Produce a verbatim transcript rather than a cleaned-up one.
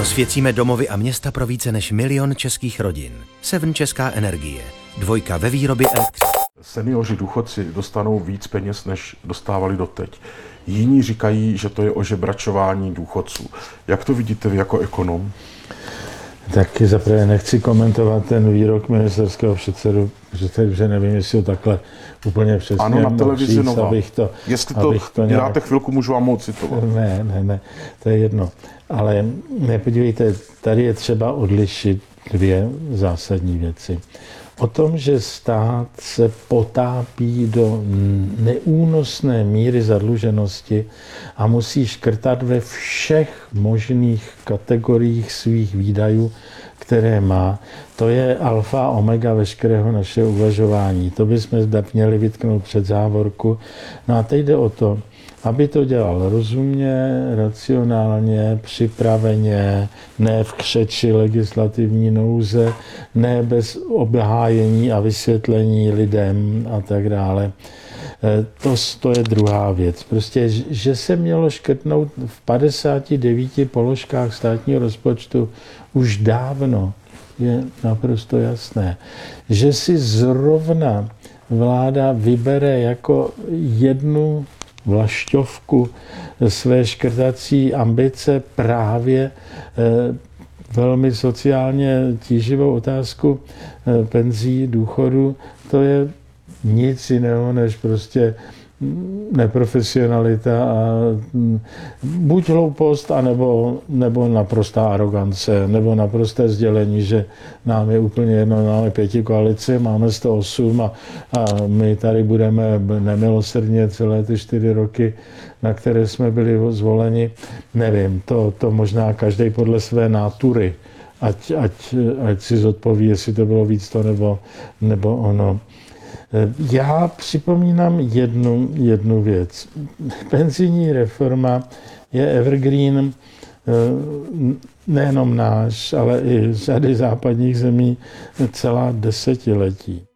Rozsvěcíme domovy a města pro více než milion českých rodin. Seven Česká energie. Dvojka ve výrobě elektřiny. Seniori důchodci dostanou víc peněz, než dostávali doteď. Jiní říkají, že to je ožebračování důchodců. Jak to vidíte vy jako ekonom? Taky zaprvé nechci komentovat ten výrok ministerského předsedu, protože nevím, jestli ho takhle úplně přesně. Ano, na televizi říct, Nova. Abych to, jestli to, abych to nějak... dáte chvilku, můžu vám moc citovat. Ne, ne, ne, to je jedno. Ale nepodívejte, tady je třeba odlišit dvě zásadní věci. O tom, že stát se potápí do neúnosné míry zadluženosti a musí škrtat ve všech možných kategoriích svých výdajů, které má, to je alfa a omega veškerého našeho uvažování. To bychom zde měli vytknout před závorku. No a teď jde o to, aby to dělal rozumně, racionálně, připraveně, ne v křeči legislativní nouze, ne bez obhájení a vysvětlení lidem a tak dále. To, to je druhá věc. Prostě, že se mělo škrtnout v padesáti devíti položkách státního rozpočtu už dávno, je naprosto jasné. Že si zrovna vláda vybere jako jednu vlašťovku své škrtací ambice právě eh, velmi sociálně tíživou otázku eh, penzí, důchodu, to je nic jiného než prostě neprofesionalita a buď hloupost, anebo, nebo naprostá arogance, nebo naprosté sdělení, že nám je úplně jedno, máme pěti koalici, máme sto osm a, a my tady budeme nemilosrdně celé ty čtyři roky, na které jsme byli zvoleni. Nevím, to, to možná každý podle své nátury, ať, ať, ať si zodpoví, jestli to bylo víc to nebo, nebo ono. Já připomínám jednu, jednu věc. Penzijní reforma je evergreen nejenom náš, ale i řady západních zemí celá desetiletí.